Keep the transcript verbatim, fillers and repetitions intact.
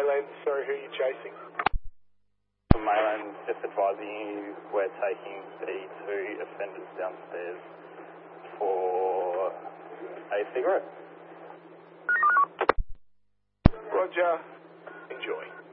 Mayland, sorry, who are you chasing? Mayland, just advising you we're taking the two offenders downstairs for a cigarette. Roger. Enjoy.